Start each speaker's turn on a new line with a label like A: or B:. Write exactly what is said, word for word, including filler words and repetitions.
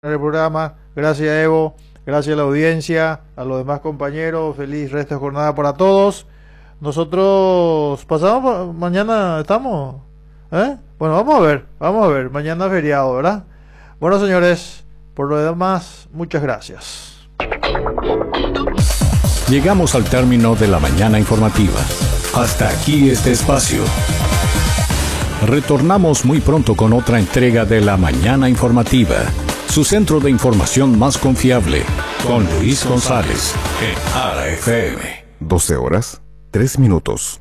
A: El programa. Gracias, Evo. Gracias a la audiencia, a los demás compañeros. Feliz resto de jornada para todos. Nosotros pasamos, mañana estamos, ¿eh? Bueno, vamos a ver, vamos a ver. Mañana es feriado, ¿verdad? Bueno, señores, por lo demás, muchas gracias.
B: Llegamos al término de la mañana informativa. Hasta aquí este espacio. Retornamos muy pronto con otra entrega de la mañana informativa, su centro de información más confiable, con Luis González, en A R A F M.
C: doce horas, tres minutos.